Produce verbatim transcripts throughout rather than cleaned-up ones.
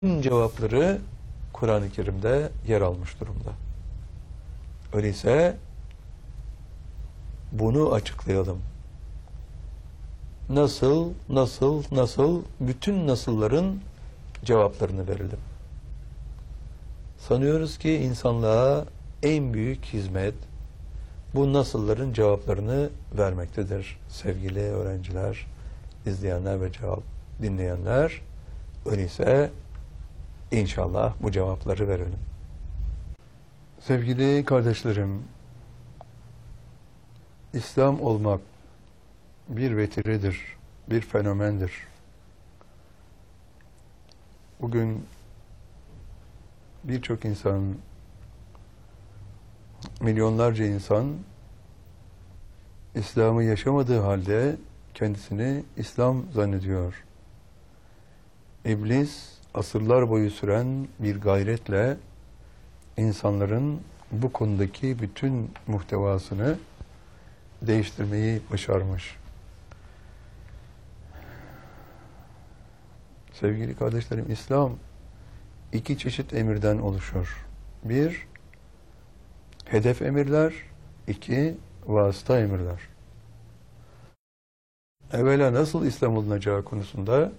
cevapları Kur'an-ı Kerim'de yer almış durumda. Öyleyse bunu açıklayalım. Nasıl, nasıl, nasıl, bütün nasılların cevaplarını verelim. Sanıyoruz ki insanlığa en büyük hizmet bu nasılların cevaplarını vermektedir. Sevgili öğrenciler, izleyenler ve cevap dinleyenler, öyleyse İnşallah bu cevapları verelim. Sevgili kardeşlerim, İslam olmak bir vetiredir, bir fenomendir. Bugün birçok insan, milyonlarca insan İslam'ı yaşamadığı halde kendisini İslam zannediyor. İblis asırlar boyu süren bir gayretle insanların bu konudaki bütün muhtevasını değiştirmeyi başarmış. Sevgili kardeşlerim, İslam iki çeşit emirden oluşur. Bir, hedef emirler. İki, vasıta emirler. Evvela nasıl İslam olunacağı konusunda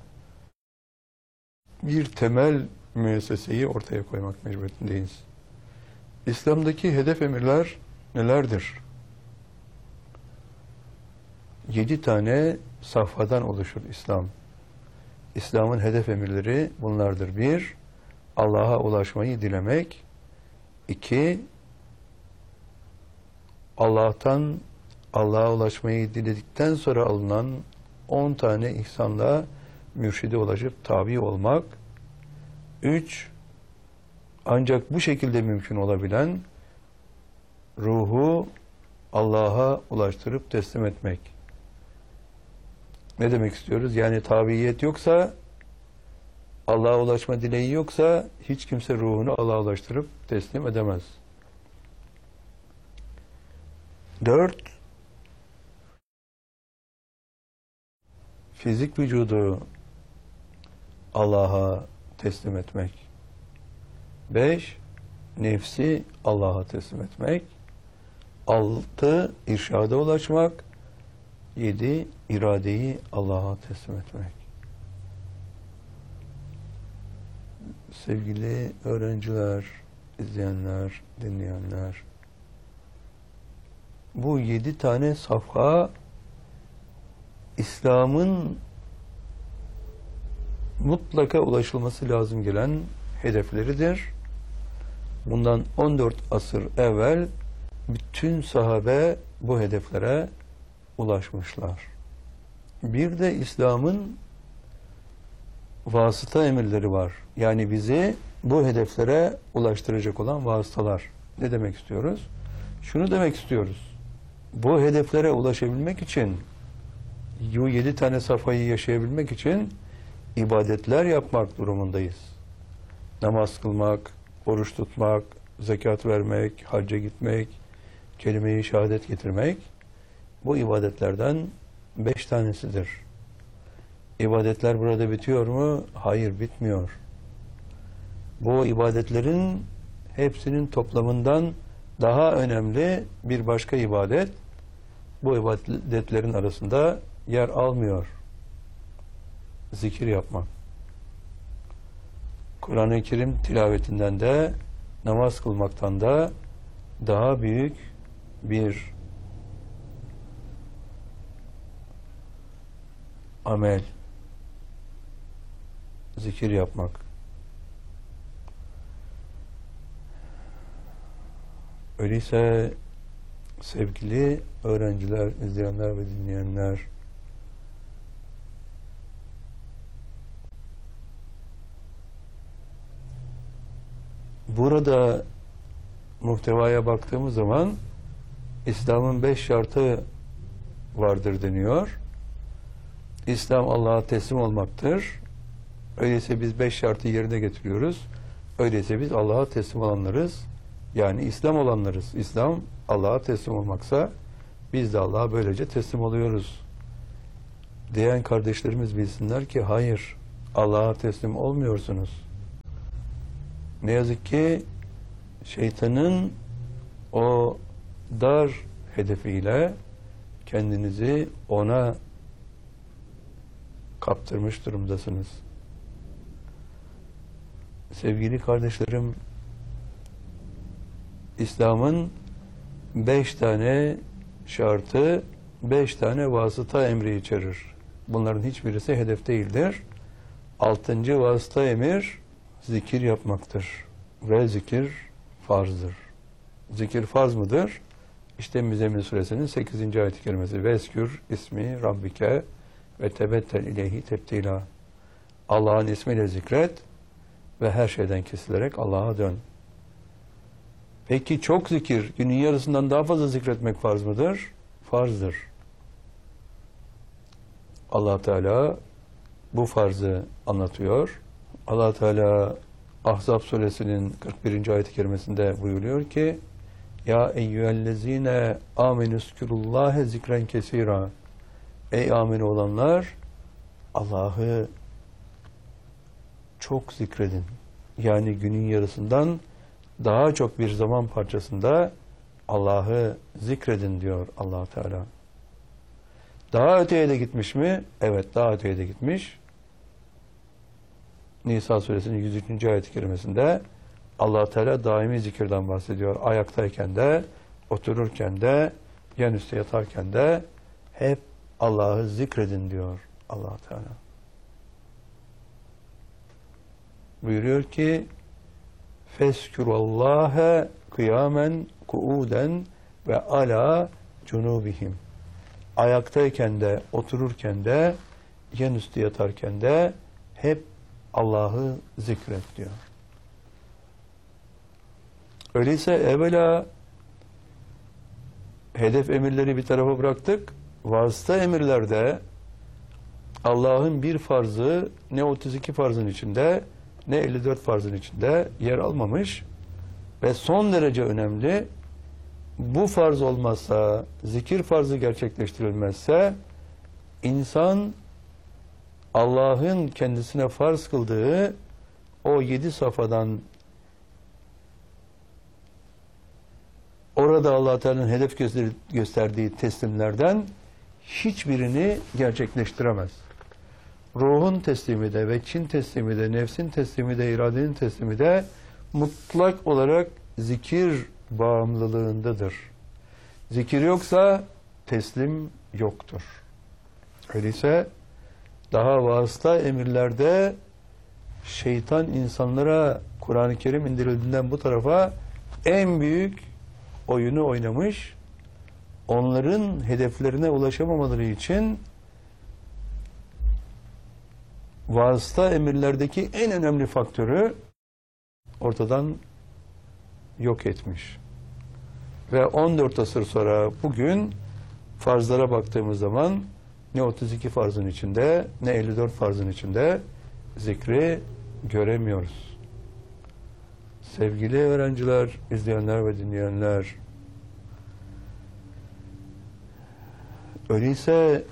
bir temel müesseseyi ortaya koymak mecburiyetindeyiz. İslam'daki hedef emirler nelerdir? Yedi tane safhadan oluşur İslam. İslam'ın hedef emirleri bunlardır. Bir, Allah'a ulaşmayı dilemek. İki, Allah'tan Allah'a ulaşmayı diledikten sonra alınan on tane ihsanla mürşide ulaşıp tabi olmak. Üç, ancak bu şekilde mümkün olabilen ruhu Allah'a ulaştırıp teslim etmek. Ne demek istiyoruz? Yani tabiyet yoksa, Allah'a ulaşma dileği yoksa hiç kimse ruhunu Allah'a ulaştırıp teslim edemez. Dört, fizik vücudu Allah'a teslim etmek. Beş, nefsi Allah'a teslim etmek. Altı, irşada ulaşmak. Yedi, iradeyi Allah'a teslim etmek. Sevgili öğrenciler, izleyenler, dinleyenler, bu yedi tane safha İslam'ın mutlaka ulaşılması lazım gelen hedefleridir. Bundan on dört asır evvel bütün sahabe bu hedeflere ulaşmışlar. Bir de İslam'ın vasıta emirleri var. Yani bizi bu hedeflere ulaştıracak olan vasıtalar. Ne demek istiyoruz? Şunu demek istiyoruz. Bu hedeflere ulaşabilmek için, bu yedi tane safhayı yaşayabilmek için ibadetler yapmak durumundayız. Namaz kılmak, oruç tutmak, zekat vermek, hacca gitmek, kelime-i şehadet getirmek, bu ibadetlerden beş tanesidir. İbadetler burada bitiyor mu? Hayır, bitmiyor. Bu ibadetlerin hepsinin toplamından daha önemli bir başka ibadet, bu ibadetlerin arasında yer almıyor. Zikir yapmak. Kur'an-ı Kerim tilavetinden de, namaz kılmaktan da daha büyük bir amel. Zikir yapmak. Öyleyse sevgili öğrenciler, izleyenler ve dinleyenler, burada muhtevaya baktığımız zaman İslam'ın beş şartı vardır deniyor. İslam Allah'a teslim olmaktır. Öyleyse biz beş şartı yerine getiriyoruz. Öyleyse biz Allah'a teslim olanlarız. Yani İslam olanlarız. İslam Allah'a teslim olmaksa biz de Allah'a böylece teslim oluyoruz. Diyen kardeşlerimiz bilsinler ki hayır, Allah'a teslim olmuyorsunuz. Ne yazık ki şeytanın o dar hedefiyle kendinizi ona kaptırmış durumdasınız. Sevgili kardeşlerim, İslam'ın beş tane şartı, beş tane vasıta emri içerir. Bunların hiçbirisi hedef değildir. Altıncı vasıta emir zikir yapmaktır. Ve zikir farzdır. Zikir farz mıdır? İşte Müzzemmil Suresinin sekizinci ayet-i kerimesi. Veskür ismi Rabbike ve tebettel ileyhi tebtila. Allah'ın ismiyle zikret ve her şeyden kesilerek Allah'a dön. Peki çok zikir, günün yarısından daha fazla zikretmek farz mıdır? Farzdır. Allah Teala bu farzı anlatıyor. Allah Teala Ahzab Suresinin kırk birinci ayet-i kerimesinde buyuruyor ki: Ya eyyühellezine amenüskürullâhe zikren kesira. Ey amin olanlar, Allah'ı çok zikredin. Yani günün yarısından daha çok bir zaman parçasında Allah'ı zikredin diyor Allah Teala. Daha öteye de gitmiş mi? Evet, daha öteye de gitmiş. Nisa Suresinin yüz üçüncü ayet-i kerimesinde Allah Teala daimi zikirden bahsediyor. Ayaktayken de, otururken de, yan üstte yatarken de hep Allah'ı zikredin diyor Allah Teala. Buyuruyor ki: Feskürallâhe kıyamen kuuden ve ala cunubihim. Ayaktayken de, otururken de, yan üstü yatarken de hep Allah'ı zikret diyor. Öyleyse evvela hedef emirleri bir tarafa bıraktık. Vasıta emirlerde Allah'ın bir farzı ne otuz iki farzın içinde ne elli dört farzın içinde yer almamış ve son derece önemli, bu farz olmazsa, zikir farzı gerçekleştirilmezse insan Allah'ın kendisine farz kıldığı o yedi safhadan, orada Allah Teala'nın hedef gösterdiği teslimlerden hiçbirini gerçekleştiremez. Ruhun teslimi de, veçin teslimi de, nefsin teslimi de, iradenin teslimi de mutlak olarak zikir bağımlılığındadır. Zikir yoksa teslim yoktur. Öyleyse daha vasıta emirlerde şeytan insanlara Kur'an-ı Kerim indirildiğinden bu tarafa en büyük oyunu oynamış. Onların hedeflerine ulaşamamaları için vasıta emirlerdeki en önemli faktörü ortadan yok etmiş. Ve on dört asır sonra bugün farzlara baktığımız zaman ne otuz iki farzın içinde ne elli dört farzın içinde zikri göremiyoruz. Sevgili öğrenciler, izleyenler ve dinleyenler, öyleyse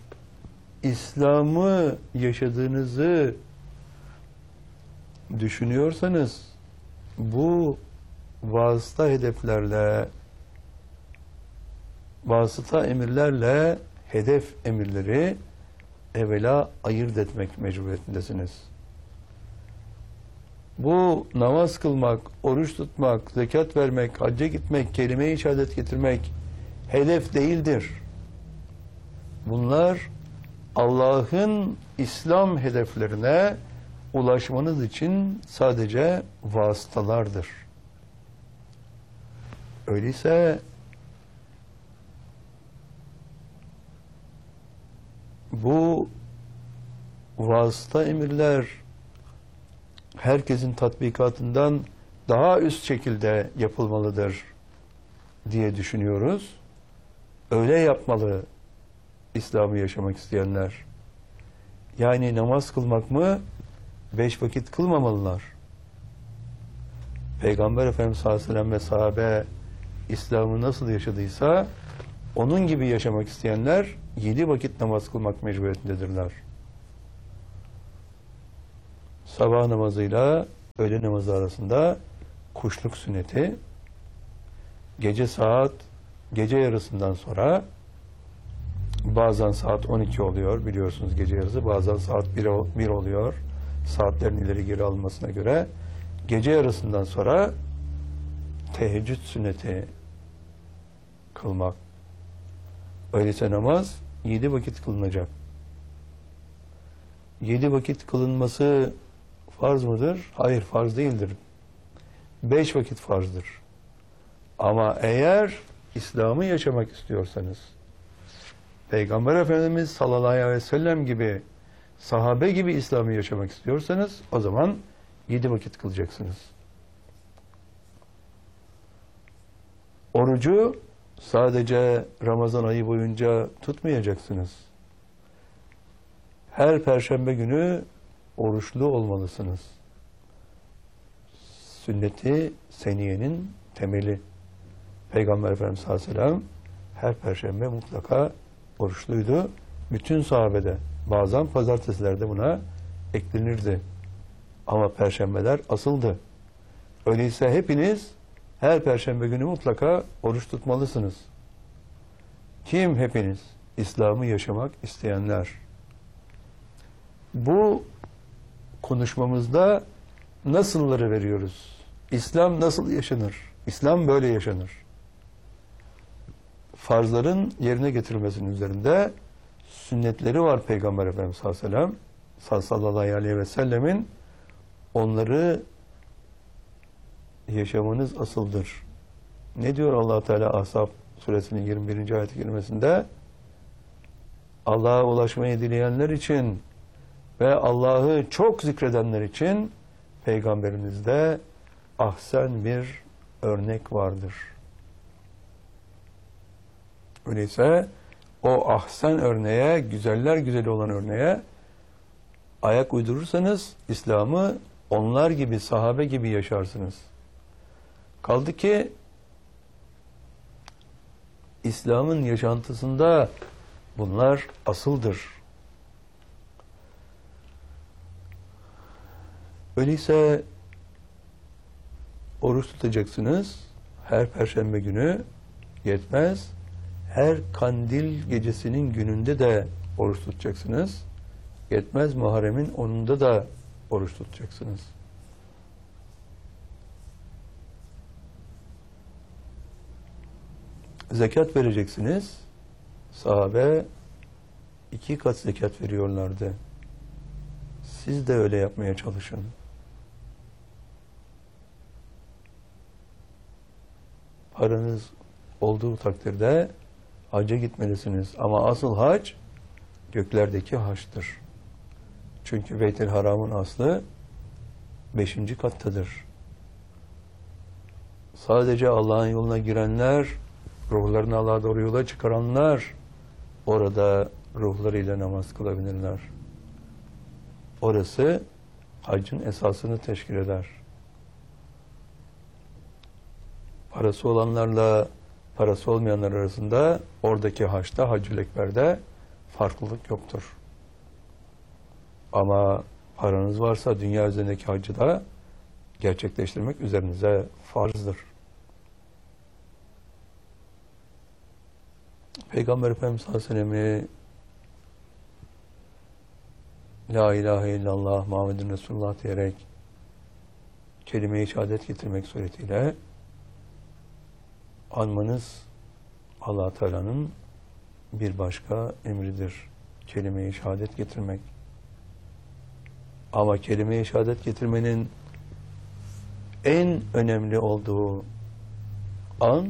İslam'ı yaşadığınızı düşünüyorsanız bu vasıta hedeflerle, vasıta emirlerle hedef emirleri evvela ayırt etmek mecburiyetindesiniz. Bu namaz kılmak, oruç tutmak, zekat vermek, hacca gitmek, kelime-i şehadet getirmek hedef değildir. Bunlar Allah'ın İslam hedeflerine ulaşmanız için sadece vasıtalardır. Öyleyse bu vasıta emirler herkesin tatbikatından daha üst şekilde yapılmalıdır diye düşünüyoruz. Öyle yapmalı İslam'ı yaşamak isteyenler. Yani namaz kılmak mı? Beş vakit kılmamalılar. Peygamber Efendimiz sallallahu aleyhi ve sellem ve sahabe İslam'ı nasıl yaşadıysa onun gibi yaşamak isteyenler yedi vakit namaz kılmak mecburiyetindedirler. Sabah namazıyla öğle namazı arasında kuşluk sünneti, gece saat gece yarısından sonra, bazen saat on iki oluyor biliyorsunuz gece yarısı, bazen saat bir oluyor saatlerin ileri geri alınmasına göre, gece yarısından sonra teheccüd sünneti kılmak. Öyleyse namaz yedi vakit kılınacak. Yedi vakit kılınması farz mıdır? Hayır, farz değildir. Beş vakit farzdır. Ama eğer İslam'ı yaşamak istiyorsanız, Peygamber Efendimiz sallallahu aleyhi ve sellem gibi, sahabe gibi İslam'ı yaşamak istiyorsanız, o zaman yedi vakit kılacaksınız. Orucu sadece Ramazan ayı boyunca tutmayacaksınız. Her perşembe günü oruçlu olmalısınız. Sünnet-i seniyenin temeli. Peygamber Efendimiz sallallahu aleyhi ve sellem her perşembe mutlaka oruçluydu. Bütün sahabede, bazen pazartesilerde buna eklenirdi. Ama perşembeler asıldı. Öyleyse hepiniz her perşembe günü mutlaka oruç tutmalısınız. Kim hepiniz? İslam'ı yaşamak isteyenler. Bu konuşmamızda nasılları veriyoruz? İslam nasıl yaşanır? İslam böyle yaşanır. Farzların yerine getirilmesinin üzerinde sünnetleri var Peygamber Efendimiz sallallahu aleyhi ve sellem, sallallahu aleyhi ve sellemin, onları yaşamanız asıldır. Ne diyor Allah Teala Ahzab suresinin yirmi birinci ayet-i kerimesinde? Allah'a ulaşmayı dileyenler için ve Allah'ı çok zikredenler için Peygamberimizde ahsen bir örnek vardır. Öyleyse o ahsen örneğe, güzeller güzeli olan örneğe ayak uydurursanız İslam'ı onlar gibi, sahabe gibi yaşarsınız. Kaldı ki İslam'ın yaşantısında bunlar asıldır. Öyleyse oruç tutacaksınız. Her perşembe günü yetmez. Her kandil gecesinin gününde de oruç tutacaksınız. Yetmez, Muharrem'in onunda da oruç tutacaksınız. Zekat vereceksiniz. Sahabe iki kat zekat veriyorlardı. Siz de öyle yapmaya çalışın. Paranız olduğu takdirde hacca gitmelisiniz. Ama asıl hac göklerdeki haçtır. Çünkü Beyt-i Haram'ın aslı beşinci kattadır. Sadece Allah'ın yoluna girenler, ruhlarını Allah'a doğru yola çıkaranlar orada ruhlarıyla namaz kılabilirler. Orası haccın esasını teşkil eder. Parası olanlarla parası olmayanlar arasında oradaki haçta, Haccül Ekber'de farklılık yoktur. Ama paranız varsa dünya üzerindeki haccı da gerçekleştirmek üzerinize farzdır. Peygamber Efendimiz sallallahu aleyhi ve sellem'i La ilahe illallah Muhammedun Resulullah diyerek kelime-i şehadet getirmek suretiyle anmanız Allah Teala'nın bir başka emridir. Kelime-i şehadet getirmek. Ama kelime-i şehadet getirmenin en önemli olduğu an,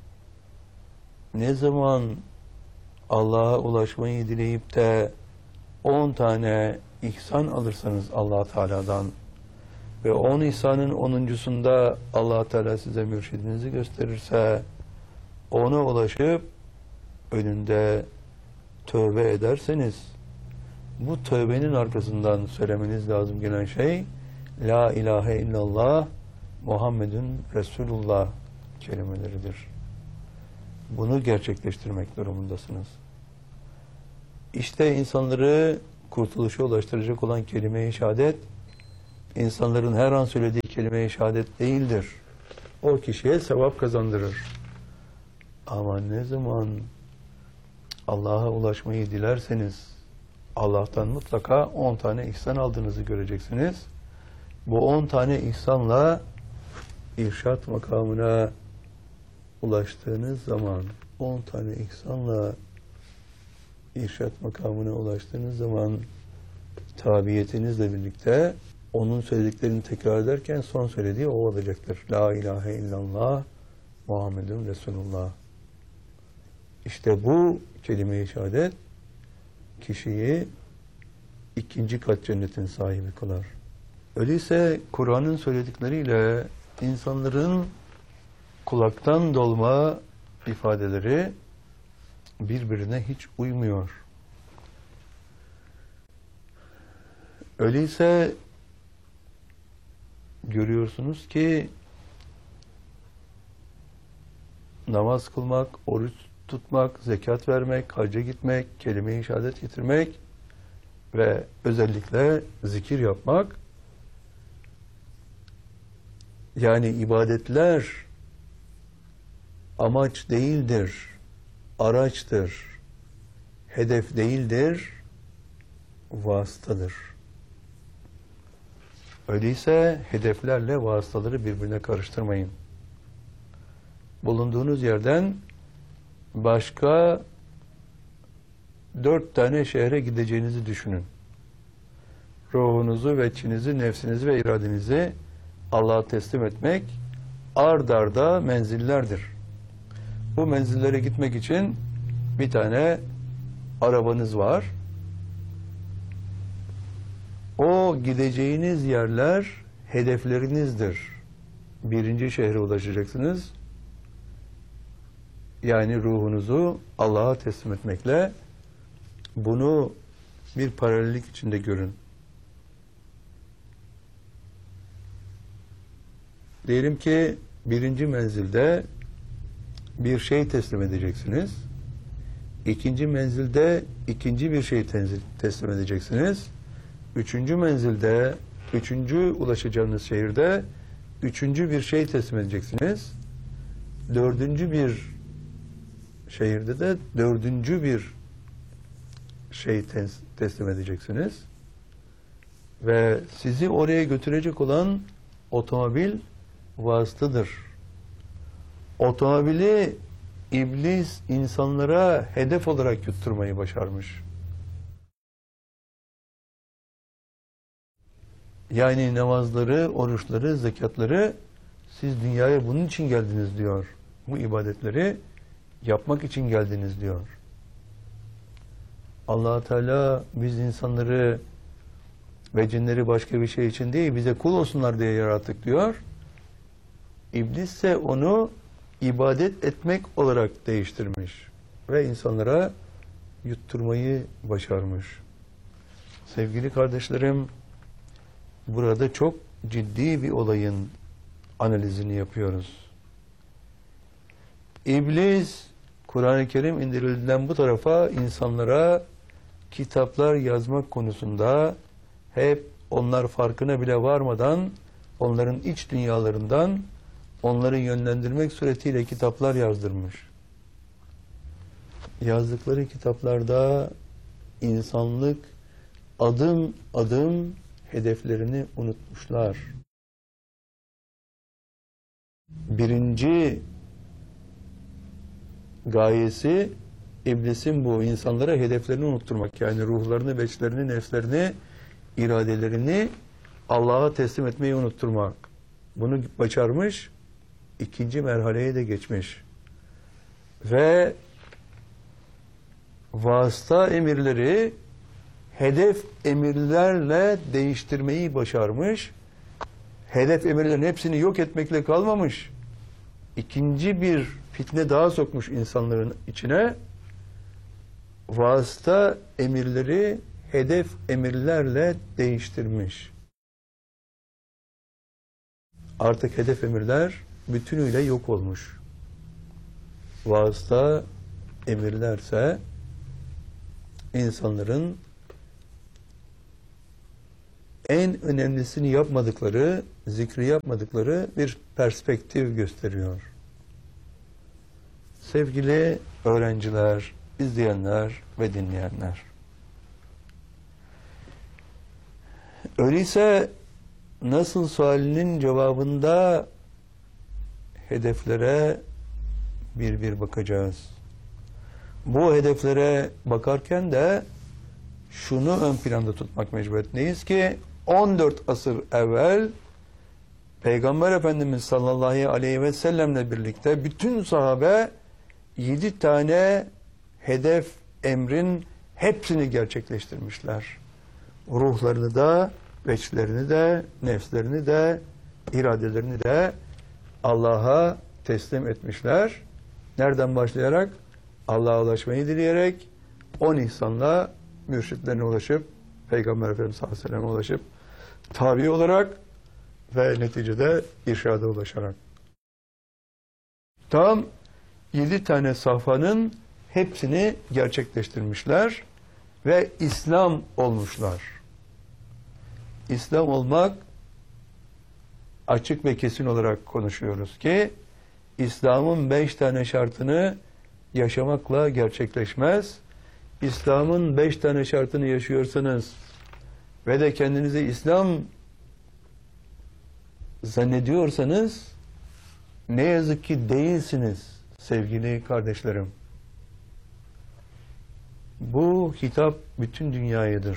ne zaman Allah'a ulaşmayı dileyip de on tane ihsan alırsanız Allah Teala'dan ve on ihsanın onuncusunda Allah Teala size mürşidinizi gösterirse, ona ulaşıp önünde tövbe ederseniz, bu tövbenin arkasından söylemeniz lazım gelen şey La ilahe illallah Muhammedun Resulullah kelimeleridir. Bunu gerçekleştirmek durumundasınız. İşte insanları kurtuluşa ulaştıracak olan kelime-i şehadet insanların her an söylediği kelime-i şehadet değildir. O kişiye sevap kazandırır. Ama ne zaman Allah'a ulaşmayı dilerseniz Allah'tan mutlaka on tane ihsan aldığınızı göreceksiniz. Bu on tane ihsanla irşat makamına ulaştığınız zaman, on tane ihsanla irşat makamına ulaştığınız zaman tabiyetinizle birlikte onun söylediklerini tekrar ederken son söylediği o olacaktır. La ilahe illallah Muhammedun Resulullah. İşte bu kelime-i şehadet kişiyi ikinci kat cennetin sahibi kılar. Öyleyse Kur'an'ın söyledikleriyle insanların kulaktan dolma ifadeleri birbirine hiç uymuyor. Öyleyse görüyorsunuz ki namaz kılmak, oruç tutmak, zekat vermek, hacca gitmek, kelime-i şehadet getirmek ve özellikle zikir yapmak, yani ibadetler amaç değildir, araçtır, hedef değildir, vasıtadır. Öyleyse hedeflerle vasıtaları birbirine karıştırmayın. Bulunduğunuz yerden başka dört tane şehre gideceğinizi düşünün. Ruhunuzu, veçhinizi, nefsinizi ve iradenizi Allah'a teslim etmek ard arda menzillerdir. Bu menzillere gitmek için bir tane arabanız var. O gideceğiniz yerler hedeflerinizdir. Birinci şehre ulaşacaksınız. Yani ruhunuzu Allah'a teslim etmekle bunu bir paralellik içinde görün. Diyelim ki birinci menzilde bir şey teslim edeceksiniz. İkinci menzilde ikinci bir şey teslim edeceksiniz. Üçüncü menzilde, üçüncü ulaşacağınız şehirde üçüncü bir şey teslim edeceksiniz. Dördüncü bir şehirde de dördüncü bir şey tes teslim edeceksiniz. Ve sizi oraya götürecek olan otomobil vasıtadır. Otomobili iblis insanlara hedef olarak yutturmayı başarmış. Yani namazları, oruçları, zekatları siz dünyaya bunun için geldiniz diyor. Bu ibadetleri yapmak için geldiniz diyor. Allah Teala biz insanları ve cinleri başka bir şey için değil, bize kul olsunlar diye yarattık diyor. İblis ise onu ibadet etmek olarak değiştirmiş ve insanlara yutturmayı başarmış. Sevgili kardeşlerim, burada çok ciddi bir olayın analizini yapıyoruz. İblis, Kur'an-ı Kerim indirildiğinden bu tarafa insanlara kitaplar yazmak konusunda hep onlar farkına bile varmadan onların iç dünyalarından onları yönlendirmek suretiyle kitaplar yazdırmış. Yazdıkları kitaplarda insanlık adım adım hedeflerini unutmuşlar. Birinci gayesi iblisin bu insanlara hedeflerini unutturmak. Yani ruhlarını, veçlerini, nefslerini, iradelerini Allah'a teslim etmeyi unutturmak. Bunu başarmış, ikinci merhaleye de geçmiş. Ve vasıta emirleri hedef emirlerle değiştirmeyi başarmış. Hedef emirlerin hepsini yok etmekle kalmamış. İkinci bir fitne daha sokmuş insanların içine. Vasıta emirleri hedef emirlerle değiştirmiş. Artık hedef emirler bütünüyle yok olmuş. Vasıta emirlerse insanların en önemlisini yapmadıkları, zikri yapmadıkları bir perspektif gösteriyor. Sevgili öğrenciler, izleyenler ve dinleyenler. Öyleyse nasıl sualinin cevabında hedeflere bir bir bakacağız. Bu hedeflere bakarken de şunu ön planda tutmak mecburiyetindeyiz ki on dört asır evvel Peygamber Efendimiz sallallahu aleyhi ve sellemle birlikte bütün sahabe yedi tane hedef emrin hepsini gerçekleştirmişler. Ruhlarını da, veçlerini de, nefslerini de, iradelerini de Allah'a teslim etmişler. Nereden başlayarak? Allah'a ulaşmayı dileyerek, on ihsanla mürşitlerine ulaşıp, Peygamber Efendimiz sallallahu aleyhi ve sellem'e ulaşıp, tabi olarak ve neticede irşada ulaşarak. Tam yedi tane safhanın hepsini gerçekleştirmişler ve İslam olmuşlar. İslam olmak, açık ve kesin olarak konuşuyoruz ki, İslam'ın beş tane şartını yaşamakla gerçekleşmez. İslam'ın beş tane şartını yaşıyorsanız ve de kendinizi İslam zannediyorsanız ne yazık ki değilsiniz sevgili kardeşlerim. Bu hitap bütün dünyayadır.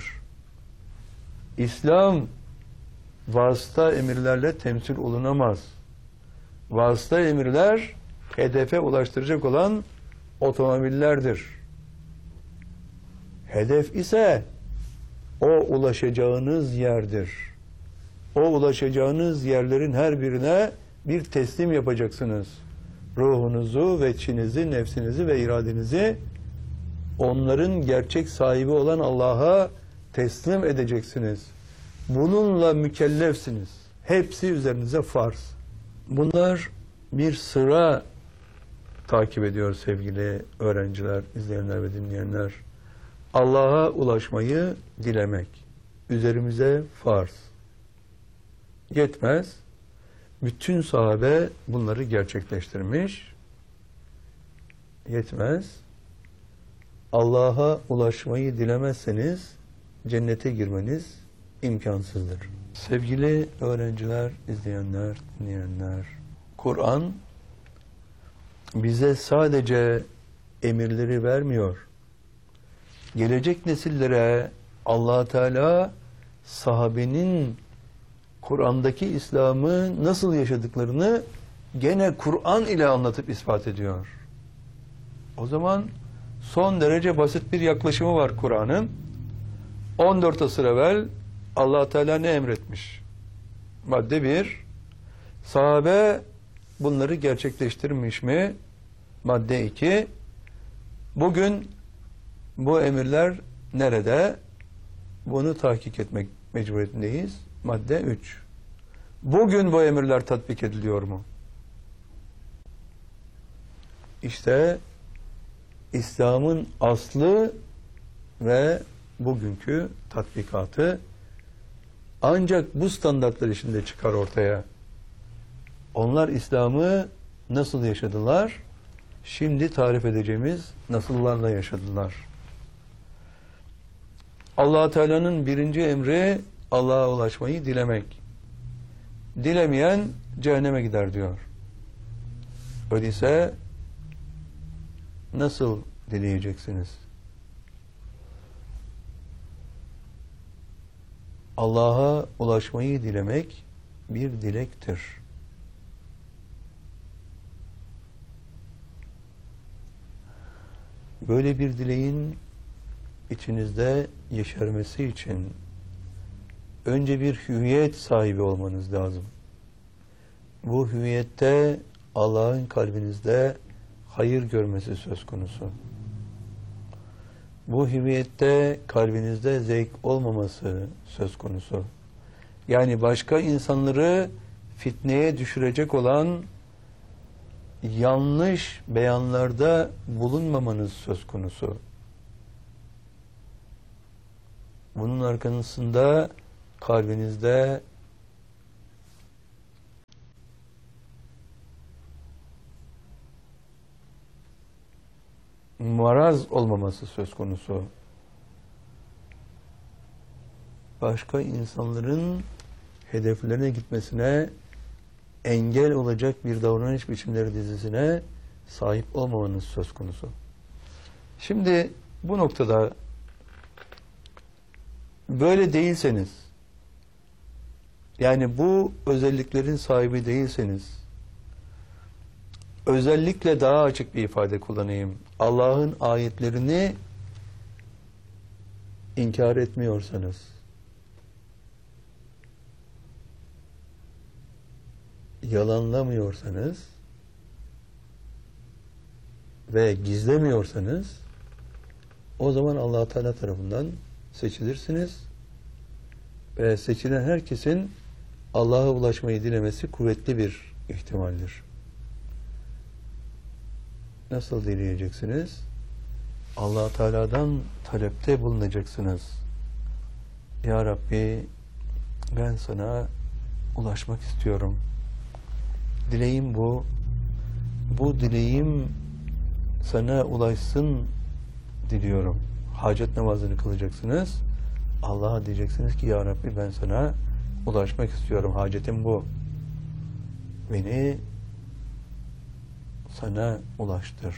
İslam vasıta emirlerle temsil olunamaz. Vasıta emirler hedefe ulaştıracak olan otomobillerdir. Hedef ise o ulaşacağınız yerdir. O ulaşacağınız yerlerin her birine bir teslim yapacaksınız. Ruhunuzu, veçinizi, nefsinizi ve iradenizi onların gerçek sahibi olan Allah'a teslim edeceksiniz. Bununla mükellefsiniz. Hepsi üzerinize farz. Bunlar bir sıra takip ediyor sevgili öğrenciler, izleyenler ve dinleyenler. Allah'a ulaşmayı dilemek. Üzerimize farz. Yetmez. Bütün sahabe bunları gerçekleştirmiş. Yetmez. Allah'a ulaşmayı dilemezseniz cennete girmeniz imkansızdır. Sevgili öğrenciler, izleyenler, dinleyenler, Kur'an bize sadece emirleri vermiyor. Gelecek nesillere Allah Teala sahabenin Kur'an'daki İslam'ı nasıl yaşadıklarını gene Kur'an ile anlatıp ispat ediyor. O zaman son derece basit bir yaklaşımı var Kur'an'ın. on dört asır evvel Allah Teala ne emretmiş? Madde bir, sahabe bunları gerçekleştirmiş mi? Madde iki, bugün bu emirler nerede? Bunu tahkik etmek mecburiyetindeyiz. Madde üç, bugün bu emirler tatbik ediliyor mu? İşte İslam'ın aslı ve bugünkü tatbikatı ancak bu standartlar içinde çıkar ortaya. Onlar İslam'ı nasıl yaşadılar? Şimdi tarif edeceğimiz nasıllarla yaşadılar. Allah Teala'nın birinci emri Allah'a ulaşmayı dilemek. Dilemeyen cehenneme gider diyor. Öyleyse nasıl dileyeceksiniz? Allah'a ulaşmayı dilemek bir dilektir. Böyle bir dileğin içinizde yeşermesi için önce bir hüviyet sahibi olmanız lazım. Bu hüviyette Allah'ın kalbinizde hayır görmesi söz konusu. Bu hüviyette kalbinizde zevk olmaması söz konusu. Yani başka insanları fitneye düşürecek olan yanlış beyanlarda bulunmamanız söz konusu. Bunun arkasında kalbinizde maraz olmaması söz konusu. Başka insanların hedeflerine gitmesine engel olacak bir davranış biçimleri dizisine sahip olmamanız söz konusu. Şimdi bu noktada böyle değilseniz, yani bu özelliklerin sahibi değilseniz, özellikle daha açık bir ifade kullanayım, Allah'ın ayetlerini inkar etmiyorsanız, yalanlamıyorsanız ve gizlemiyorsanız, o zaman Allah Teala tarafından seçilirsiniz ve seçilen herkesin Allah'a ulaşmayı dilemesi kuvvetli bir ihtimaldir. Nasıl dileyeceksiniz? Allah Teala'dan talepte bulunacaksınız. Ya Rabbi, ben sana ulaşmak istiyorum. Dileğim bu. Bu dileğim sana ulaşsın diliyorum. Hacet namazını kılacaksınız. Allah'a diyeceksiniz ki Ya Rabbi, ben sana ulaşmak istiyorum. Hacetim bu. Beni sana ulaştır.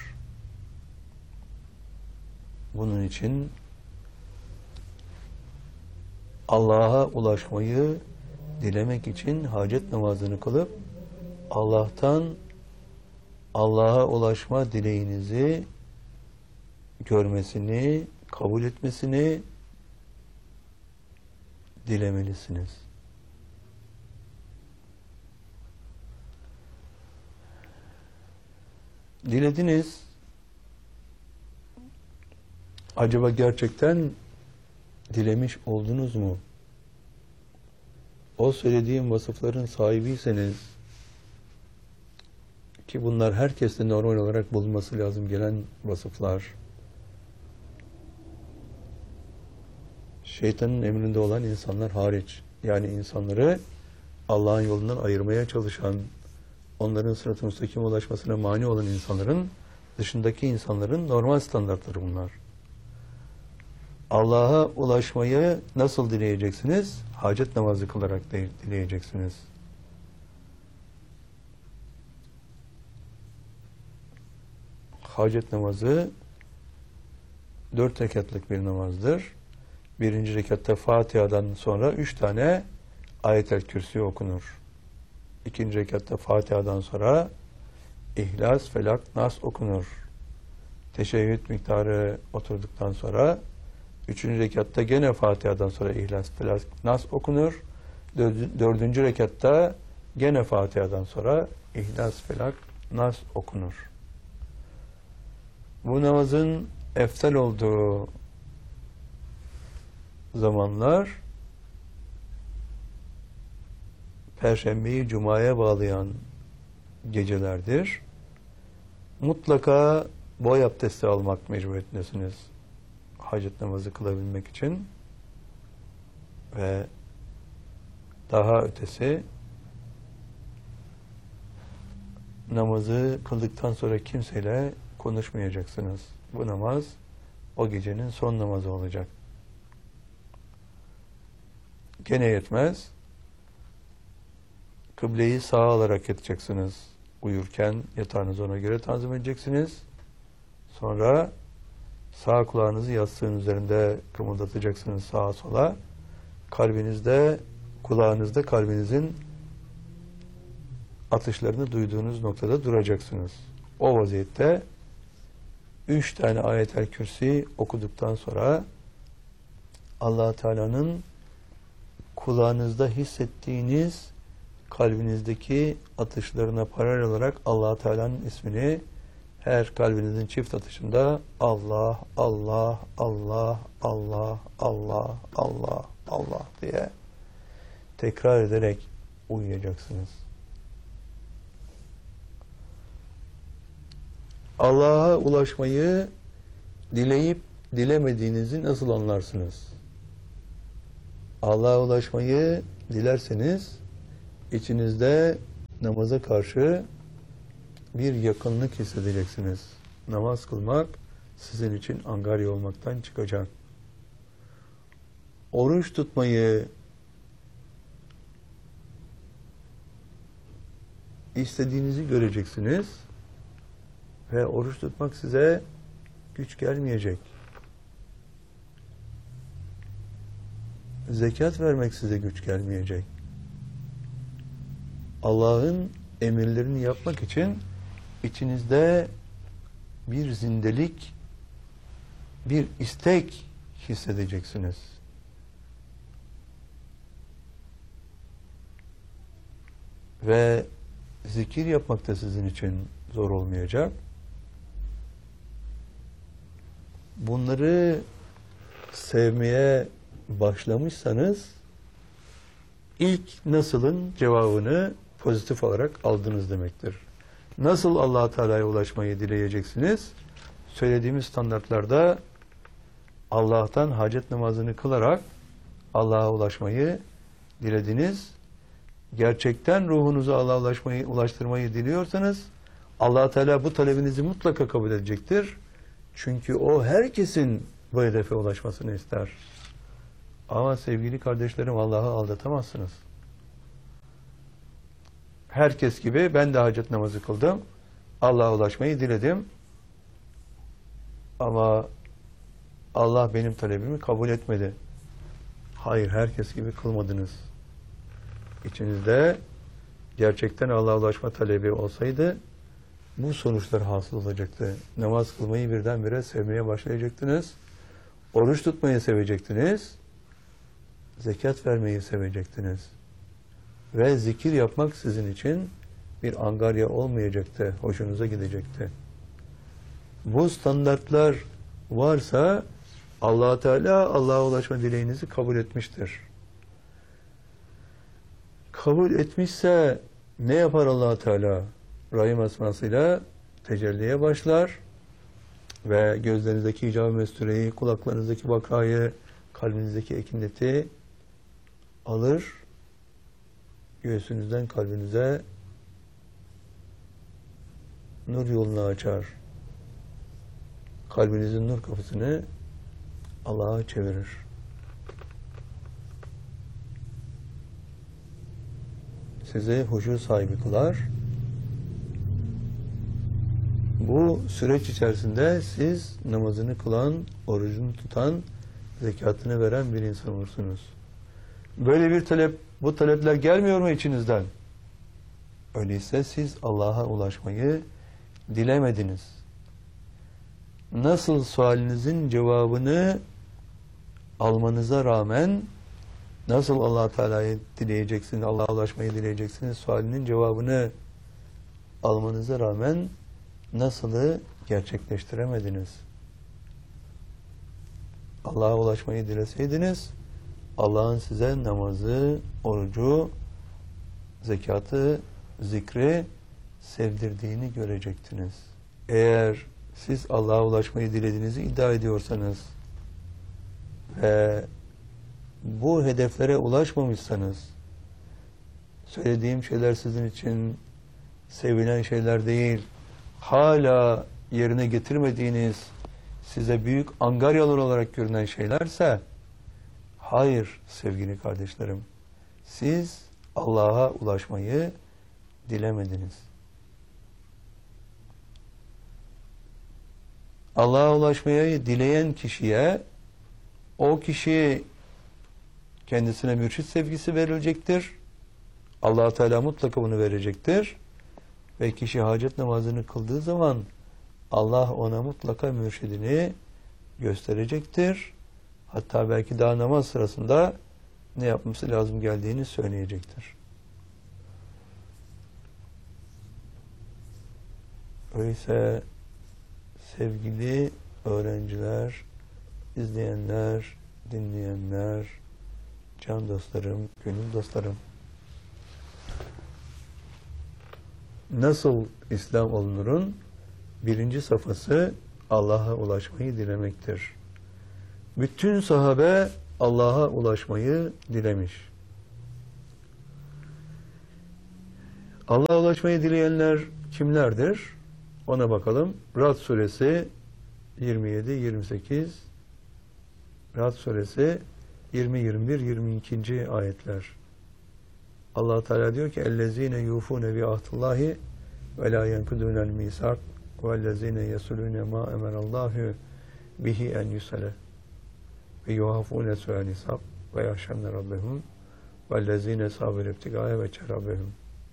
Bunun için Allah'a ulaşmayı dilemek için hacet namazını kılıp Allah'tan Allah'a ulaşma dileğinizi görmesini, kabul etmesini dilemelisiniz. Dilediniz. Acaba gerçekten dilemiş oldunuz mu? O söylediğim vasıfların sahibiyseniz, ki bunlar herkeste normal olarak bulunması lazım gelen vasıflar, şeytanın emrinde olan insanlar hariç, yani insanları Allah'ın yolundan ayırmaya çalışan, onların sırat-ı müstakime ulaşmasına mani olan insanların dışındaki insanların normal standartları bunlar. Allah'a ulaşmayı nasıl dileyeceksiniz? Hacet namazı kılarak dileyeceksiniz. Hacet namazı dört rekatlık bir namazdır. Birinci rekatta Fatiha'dan sonra üç tane Ayet-el Kürsi okunur. İkinci rekatta Fatiha'dan sonra İhlas, Felak, Nas okunur. Teşehhüd miktarı oturduktan sonra üçüncü rekatta gene Fatiha'dan sonra İhlas, Felak, Nas okunur. Dördüncü rekatta gene Fatiha'dan sonra İhlas, Felak, Nas okunur. Bu namazın eftal olduğu zamanlar Perşembeyi Cuma'ya bağlayan gecelerdir. Mutlaka boy abdesti almak mecburiyetindesiniz hacet namazı kılabilmek için. Ve daha ötesi, namazı kıldıktan sonra kimseyle konuşmayacaksınız. Bu namaz o gecenin son namazı olacak. Gene yetmez. Kıbleyi sağa alarak yatacaksınız. Uyurken yatağınızı ona göre tanzim edeceksiniz. Sonra sağ kulağınızı yastığın üzerinde kımıldatacaksınız sağa sola. Kalbinizde, kulağınızda kalbinizin atışlarını duyduğunuz noktada duracaksınız. O vaziyette üç tane Ayet-el Kürsi okuduktan sonra Allah Teala'nın kulağınızda hissettiğiniz kalbinizdeki atışlarına paralel olarak Allah Teala'nın ismini her kalbinizin çift atışında Allah, Allah, Allah, Allah, Allah, Allah, Allah diye tekrar ederek uyuyacaksınız. Allah'a ulaşmayı dileyip dilemediğinizi nasıl anlarsınız? Allah'a ulaşmayı dilerseniz içinizde namaza karşı bir yakınlık hissedeceksiniz. Namaz kılmak sizin için angarya olmaktan çıkacak. Oruç tutmayı istediğinizi göreceksiniz ve oruç tutmak size güç gelmeyecek. Zekat vermek size güç gelmeyecek. Allah'ın emirlerini yapmak için içinizde bir zindelik, bir istek hissedeceksiniz. Ve zikir yapmak da sizin için zor olmayacak. Bunları sevmeye başlamışsanız ilk nasılın cevabını pozitif olarak aldınız demektir. Nasıl Allah-u Teala'ya ulaşmayı dileyeceksiniz? Söylediğimiz standartlarda Allah'tan hacet namazını kılarak Allah'a ulaşmayı dilediniz. Gerçekten ruhunuzu Allah'a ulaşmayı, ulaştırmayı diliyorsanız Allah-u Teala bu talebinizi mutlaka kabul edecektir. Çünkü o herkesin bu hedefe ulaşmasını ister. Ama sevgili kardeşlerim, Allah'ı aldatamazsınız. Herkes gibi ben de hacet namazı kıldım. Allah'a ulaşmayı diledim. Ama Allah benim talebimi kabul etmedi. Hayır, herkes gibi kılmadınız. İçinizde gerçekten Allah'a ulaşma talebi olsaydı bu sonuçlar hasıl olacaktı. Namaz kılmayı birdenbire sevmeye başlayacaktınız. Oruç tutmayı sevecektiniz. Zekat vermeyi sevecektiniz. Ve zikir yapmak sizin için bir angarya olmayacaktı. Hoşunuza gidecekti. Bu standartlar varsa Allah-u Teala Allah'a ulaşma dileğinizi kabul etmiştir. Kabul etmişse ne yapar Allah-u Teala? Rahim esmasıyla tecelliye başlar ve gözlerinizdeki icab-ı mestureyi, kulaklarınızdaki vakayı, kalbinizdeki ekinleti alır, göğsünüzden kalbinize nur yolunu açar. Kalbinizin nur kapısını Allah'a çevirir. Sizi huşu sahibi kılar. Bu süreç içerisinde siz namazını kılan, orucunu tutan, zekatını veren bir insan olursunuz. Böyle bir talep, bu talepler gelmiyor mu içinizden? Öyleyse siz Allah'a ulaşmayı dilemediniz. Nasıl sualinizin cevabını almanıza rağmen nasıl Allah Teala'yı dileyeceksiniz, Allah'a ulaşmayı dileyeceksiniz, sualinin cevabını almanıza rağmen nasılı gerçekleştiremediniz? Allah'a ulaşmayı dileseydiniz, Allah'ın size namazı, orucu, zekatı, zikri sevdirdiğini görecektiniz. Eğer siz Allah'a ulaşmayı dilediğinizi iddia ediyorsanız ve bu hedeflere ulaşmamışsanız, söylediğim şeyler sizin için sevilen şeyler değil, hala yerine getirmediğiniz, size büyük angaryalar olarak görünen şeylerse, hayır sevgili kardeşlerim, siz Allah'a ulaşmayı dilemediniz. Allah'a ulaşmayı dileyen kişiye, o kişi kendisine mürşit sevgisi verilecektir. Allah-u Teala mutlaka bunu verecektir. Ve kişi hacet namazını kıldığı zaman Allah ona mutlaka mürşidini gösterecektir. Hatta belki daha namaz sırasında ne yapması lazım geldiğini söyleyecektir. Öyleyse sevgili öğrenciler, izleyenler, dinleyenler, can dostlarım, gönül dostlarım, nasıl İslam olunurun birinci safhası Allah'a ulaşmayı dilemektir. Bütün sahabe Allah'a ulaşmayı dilemiş. Allah'a ulaşmayı dileyenler kimlerdir? Ona bakalım. Rad suresi yirmi yedi yirmi sekiz, Rad suresi yirmi yirmi bir yirmi iki. ayetler. Allah Teala diyor ki: "Ellezine yufune bi ahdillahi ve la yenkudunel misak ve'llezine yesulune ma emarallahu bihi en yusale ve yuhafune su'an hisab ve yahşemne rabbehum ve'llezine sabir ibtigâye ve çerabbehum."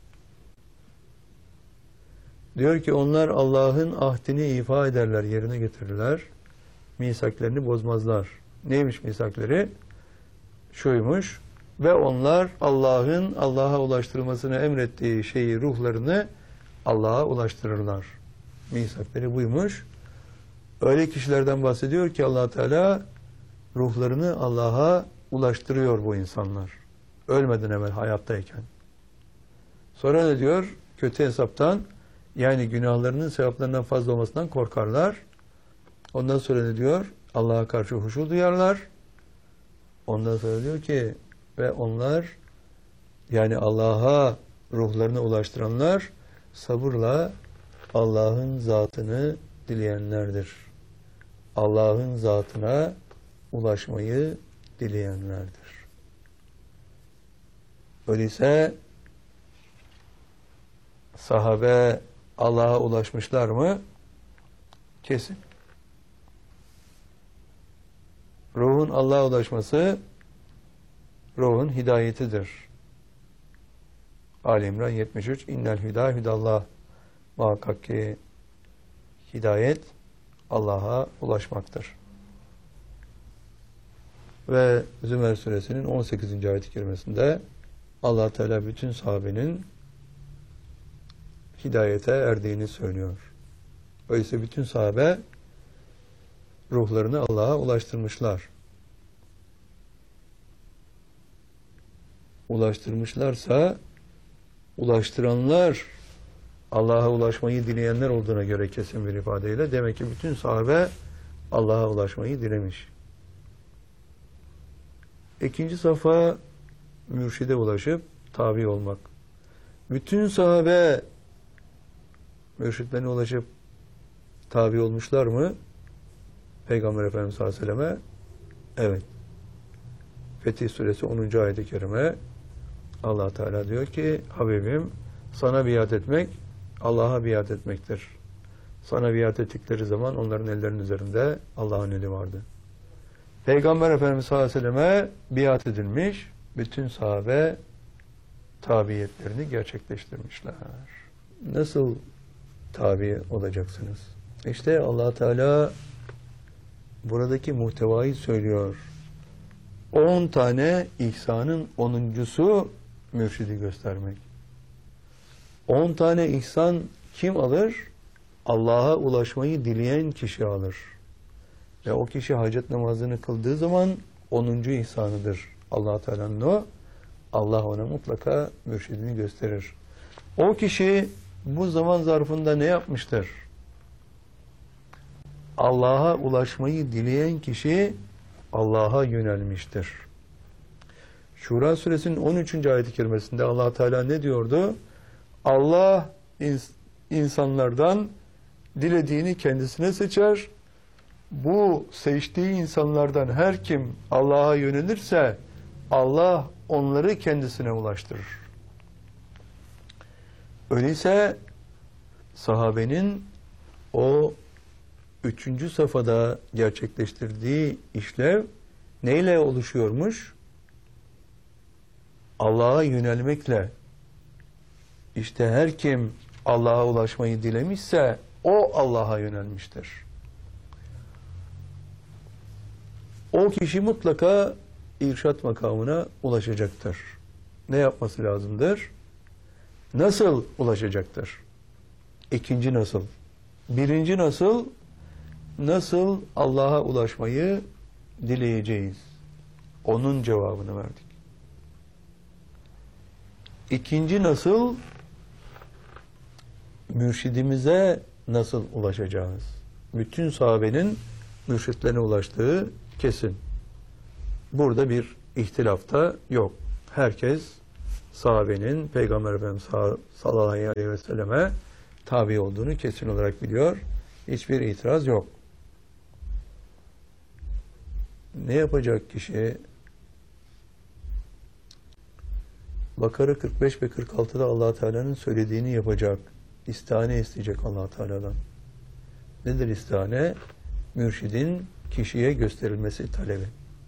Diyor ki onlar Allah'ın ahdini ifa ederler, yerine getirirler. Misaklarını bozmazlar. Neymiş misakları? Şuymuş: ve onlar Allah'ın Allah'a ulaştırılmasını emrettiği şeyi, ruhlarını Allah'a ulaştırırlar. Misakları buymuş. Öyle kişilerden bahsediyor ki Allah Teala ruhlarını Allah'a ulaştırıyor bu insanlar. Ölmeden evvel, hayattayken. Sonra ne diyor? Kötü hesaptan, yani günahlarının sevaplarından fazla olmasından korkarlar. Ondan sonra ne diyor? Allah'a karşı huşu duyarlar. Ondan sonra diyor ki ve onlar, yani Allah'a ruhlarını ulaştıranlar sabırla Allah'ın zatını dileyenlerdir. Allah'ın zatına ulaşmayı dileyenlerdir. Öyleyse sahabe Allah'a ulaşmışlar mı? Kesin. Ruhun Allah'a ulaşması ruhun hidayetidir. Ali İmran yetmiş üç. İnnel hüda hüdallah. Muhakkak ki hidayet Allah'a ulaşmaktır. Ve Zümer suresinin on sekizinci ayet-i kerimesinde Allah Teala bütün sahabenin hidayete erdiğini söylüyor. Öyleyse bütün sahabe ruhlarını Allah'a ulaştırmışlar. Ulaştırmışlarsa ulaştıranlar Allah'a ulaşmayı dileyenler olduğuna göre kesin bir ifadeyle demek ki bütün sahabe Allah'a ulaşmayı dilemiş. İkinci safa mürşide ulaşıp tabi olmak. Bütün sahabe mürşitlerine ulaşıp tabi olmuşlar mı? Peygamber Efendimiz sallallahu aleyhi ve selleme evet. Fetih suresi onuncu ayet-i kerime Allah Teala diyor ki Habibim sana biat etmek Allah'a biat etmektir. Sana biat ettikleri zaman onların ellerinin üzerinde Allah'ın eli vardı. Peygamber Efendimiz sallallahu aleyhi ve selleme biat edilmiş, bütün sahabe tabiyetlerini gerçekleştirmişler. Nasıl tabi olacaksınız? İşte Allah Teala buradaki muhtevayı söylüyor. On tane ihsanın onuncusu mürşidi göstermek. On tane ihsan kim alır? Allah'a ulaşmayı dileyen kişi alır. Ve o kişi hacet namazını kıldığı zaman onuncu ihsanıdır. Allah Teala'nın o. Allah ona mutlaka mürşidini gösterir. O kişi bu zaman zarfında ne yapmıştır? Allah'a ulaşmayı dileyen kişi Allah'a yönelmiştir. Şura suresinin on üçüncü ayet-i kerimesinde Allah Teala ne diyordu? Allah ins insanlardan dilediğini kendisine seçer. Bu seçtiği insanlardan her kim Allah'a yönelirse Allah onları kendisine ulaştırır. Öyleyse sahabenin o üçüncü safhada gerçekleştirdiği işlev neyle oluşuyormuş? Allah'a yönelmekle. İşte her kim Allah'a ulaşmayı dilemişse o Allah'a yönelmiştir. O kişi mutlaka irşat makamına ulaşacaktır. Ne yapması lazımdır? Nasıl ulaşacaktır? İkinci nasıl? Birinci nasıl? Nasıl Allah'a ulaşmayı dileyeceğiz? Onun cevabını verdik. İkinci nasıl? Mürşidimize nasıl ulaşacağız? Bütün sahabenin mürşitlerine ulaştığı kesin. burada bir ihtilafta yok. Herkes sahabenin Peygamber Efendimiz sallallahu aleyhi ve selleme tabi olduğunu kesin olarak biliyor. Hiçbir itiraz yok. Ne yapacak kişi? Bakara kırk beş ve kırk altıda Allah Teala'nın söylediğini yapacak. İstihane isteyecek Allah Teala'dan. Nedir istihane? Mürşidin kişiye gösterilmesi talebi.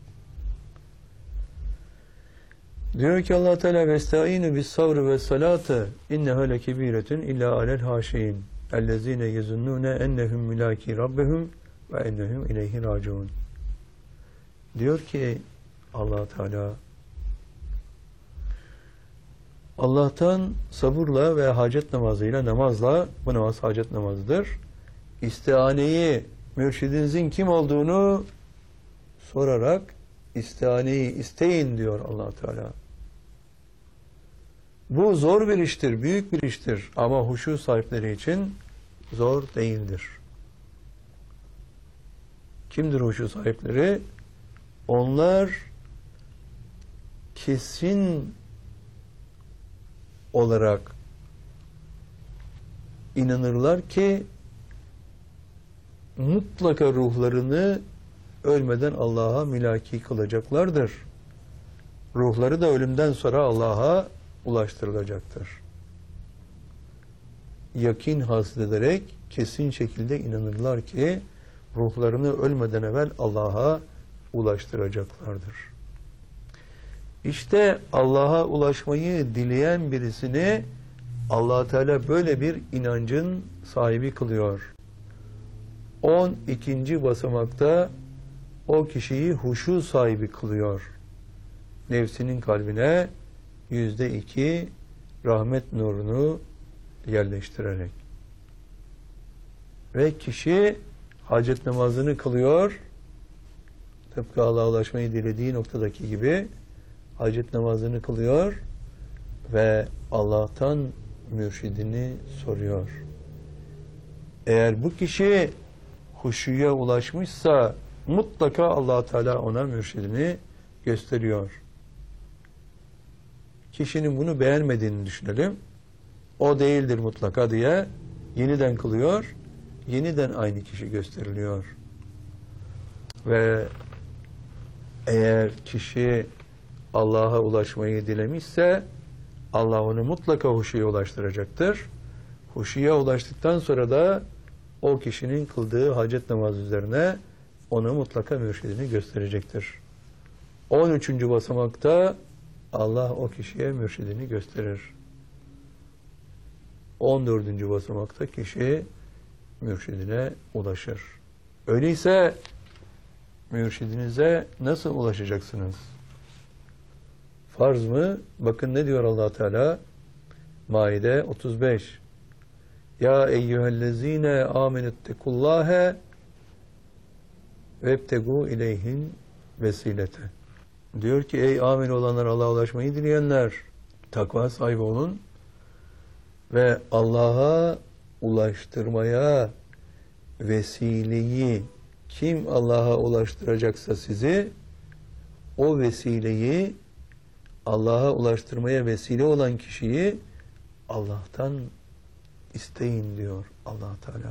Diyor ki Allah Teala vestaînü bis sabrı ve salate inneha lekebiretun illa alel haşin ellezîne yezunnûne ennehum mulâkî rabbehum ve ennehum ileyhi râciûn. Diyor ki Allah Teala Allah'tan sabırla ve hacet namazıyla, namazla, bu namaz hacet namazıdır. İstihaneyi, mürşidinizin kim olduğunu sorarak istihaneyi isteyin diyor Allah Teala. Bu zor bir iştir, büyük bir iştir ama huşu sahipleri için zor değildir. Kimdir huşu sahipleri? Onlar kesin olarak inanırlar ki mutlaka ruhlarını ölmeden Allah'a mülaki kılacaklardır. Ruhları da ölümden sonra Allah'a ulaştırılacaktır. Yakin hasıl ederek kesin şekilde inanırlar ki ruhlarını ölmeden evvel Allah'a ulaştıracaklardır. İşte Allah'a ulaşmayı dileyen birisini Allah Teala böyle bir inancın sahibi kılıyor. on ikinci basamakta o kişiyi huşu sahibi kılıyor. Nefsinin kalbine yüzde iki rahmet nurunu yerleştirerek. Ve kişi hacet namazını kılıyor. Tıpkı Allah'a ulaşmayı dilediği noktadaki gibi hacet namazını kılıyor ve Allah'tan mürşidini soruyor. Eğer bu kişi huşuya ulaşmışsa mutlaka Allah Teala ona mürşidini gösteriyor. Kişinin bunu beğenmediğini düşünelim. O değildir mutlaka diye yeniden kılıyor. Yeniden aynı kişi gösteriliyor. Ve eğer kişi Allah'a ulaşmayı dilemişse Allah onu mutlaka huşuya ulaştıracaktır. Huşuya ulaştıktan sonra da o kişinin kıldığı hacet namazı üzerine ona mutlaka mürşidini gösterecektir. on üçüncü basamakta Allah o kişiye mürşidini gösterir. on dördüncü basamakta kişi mürşidine ulaşır. Öyleyse mürşidinize nasıl ulaşacaksınız? Farz mı? Bakın ne diyor Allah Teala? Maide otuz beş. Ya eyyühellezine amenettekullâhe vebtegu ileyhin vesilete. Diyor ki ey amin olanlar, Allah'a ulaşmayı dileyenler, takva sahibi olun ve Allah'a ulaştırmaya vesileyi kim Allah'a ulaştıracaksa sizi, o vesileyi Allah'a ulaştırmaya vesile olan kişiyi Allah'tan isteyin diyor Allah Teala.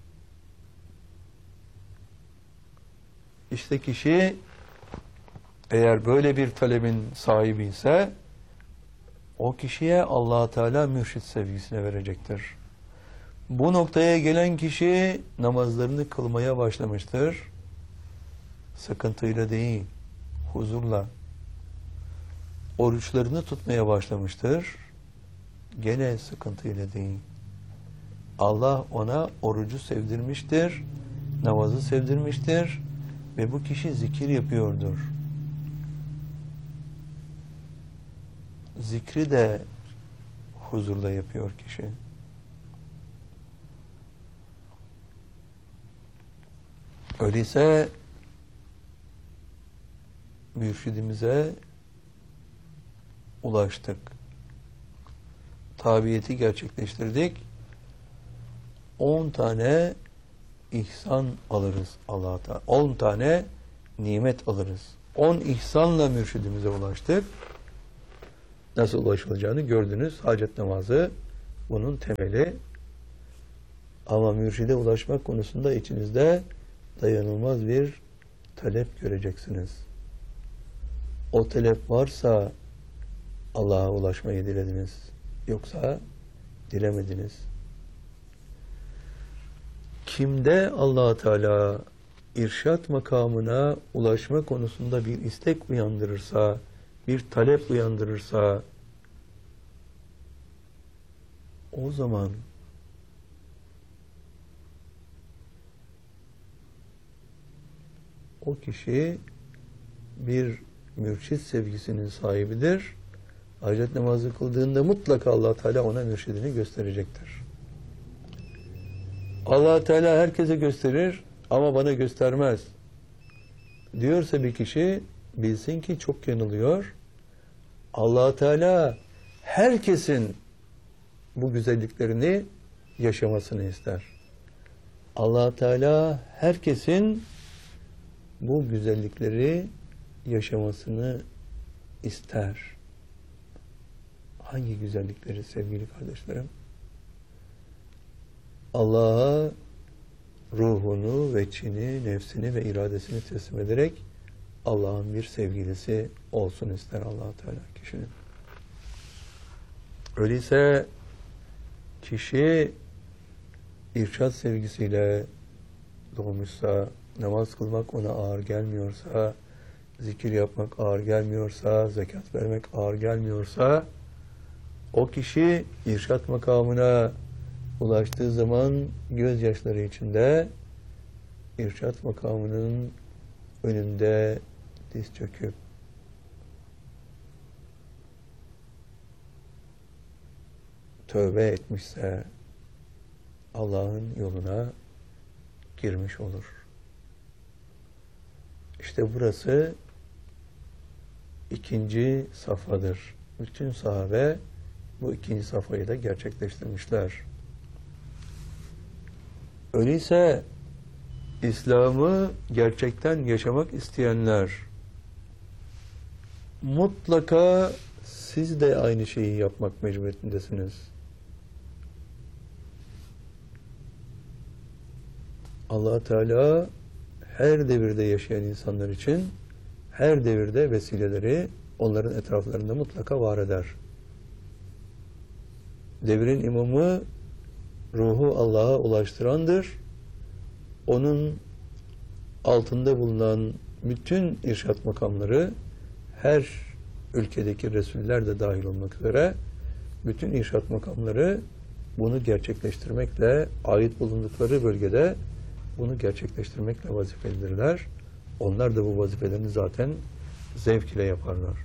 İşte kişi eğer böyle bir talebin sahibi ise o kişiye Allah Teala mürşid sevgisine verecektir. Bu noktaya gelen kişi namazlarını kılmaya başlamıştır. Sıkıntıyla değil, huzurla. Oruçlarını tutmaya başlamıştır. Gene sıkıntıyla değil. Allah ona orucu sevdirmiştir, namazı sevdirmiştir ve bu kişi zikir yapıyordur. Zikri de huzurla yapıyor kişi. Öyleyse mürşidimize ulaştık. Tabiyeti gerçekleştirdik. On tane ihsan alırız Allah'tan. On tane nimet alırız. On ihsanla mürşidimize ulaştık. Nasıl ulaşılacağını gördünüz. Hacet namazı bunun temeli. Ama mürşide ulaşmak konusunda içinizde dayanılmaz bir talep göreceksiniz. O talep varsa Allah'a ulaşmayı dilediniz. Yoksa dilemediniz. Kimde Allah Teala irşat makamına ulaşma konusunda bir istek uyandırırsa, bir talep uyandırırsa, o zaman o kişi bir mürşid sevgisinin sahibidir. Hacet namazı kıldığında mutlaka Allah Teala ona mürşidini gösterecektir. Allah Teala herkese gösterir ama bana göstermez diyorsa bir kişi bilsin ki çok yanılıyor. Allah Teala herkesin bu güzelliklerini yaşamasını ister. Allah Teala herkesin bu güzellikleri yaşamasını ister. Hangi güzellikleri sevgili kardeşlerim? Allah'a ruhunu, veçini, nefsini ve iradesini teslim ederek Allah'ın bir sevgilisi olsun ister Allah Teala kişinin. Öyleyse kişi irşad sevgisiyle doğmuşsa, namaz kılmak ona ağır gelmiyorsa, zikir yapmak ağır gelmiyorsa, zekat vermek ağır gelmiyorsa, o kişi irşad makamına ulaştığı zaman gözyaşları içinde irşad makamının önünde diz çöküp tövbe etmişse Allah'ın yoluna girmiş olur. İşte burası ikinci safhadır. Bütün sahabe bu ikinci safhayı da gerçekleştirmişler. Öyleyse İslam'ı gerçekten yaşamak isteyenler mutlaka siz de aynı şeyi yapmak mecburiyetindesiniz. Allah Teala her devirde yaşayan insanlar için her devirde vesileleri onların etraflarında mutlaka var eder. Devrin imamı ruhu Allah'a ulaştırandır. Onun altında bulunan bütün irşat makamları her ülkedeki Resuller de dahil olmak üzere bütün irşat makamları bunu gerçekleştirmekle, ait bulundukları bölgede bunu gerçekleştirmekle vazifelidirler. Onlar da bu vazifelerini zaten zevk ile yaparlar.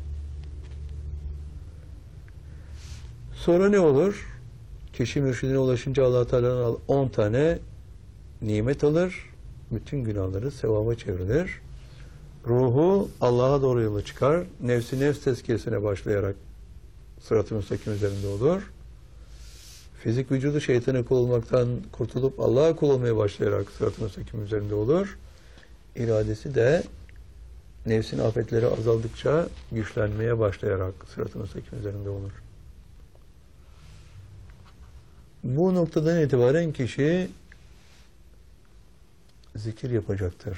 Sonra ne olur? Kişi mürşidine ulaşınca Allah Teala'nın on tane nimet alır. Bütün günahları sevaba çevrilir. Ruhu Allah'a doğru yola çıkar. Nefsi nefs tezkiyesine başlayarak sırat-ı müstakim üzerinde olur. Fizik vücudu şeytana kul olmaktan kurtulup Allah'a kul olmaya başlayarak sırat-ı müstakim üzerinde olur. İradesi de nefsin afetleri azaldıkça güçlenmeye başlayarak sırat-ı müstakim üzerinde olur. Bu noktadan itibaren kişi zikir yapacaktır.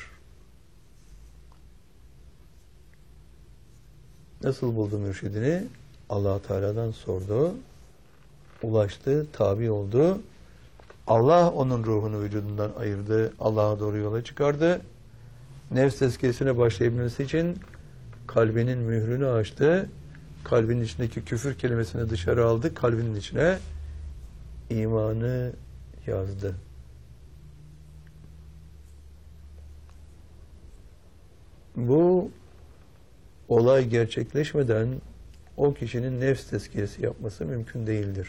Nasıl buldu mürşidini? Allah Teala'dan sordu. Ulaştı, tabi oldu. Allah onun ruhunu vücudundan ayırdı. Allah'a doğru yola çıkardı. Nefs tezkiyesine başlayabilmesi için kalbinin mührünü açtı. Kalbinin içindeki küfür kelimesini dışarı aldı. Kalbinin içine imanı yazdı. Bu olay gerçekleşmeden o kişinin nefs tezkiyesi yapması mümkün değildir.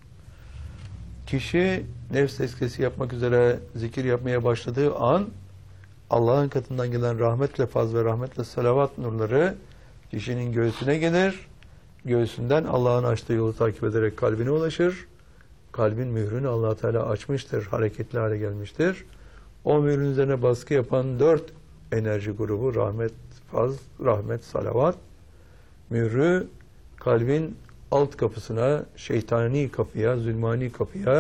Kişi nefs tezkiyesi yapmak üzere zikir yapmaya başladığı an Allah'ın katından gelen rahmetle faz ve rahmetle salavat nurları kişinin göğsüne gelir. Göğsünden Allah'ın açtığı yolu takip ederek kalbine ulaşır. Kalbin mührünü Allah Teala açmıştır, hareketli hale gelmiştir. O mührün üzerine baskı yapan dört enerji grubu, rahmet, faz, rahmet, salavat mührü kalbin alt kapısına, şeytani kapıya, zulmani kapıya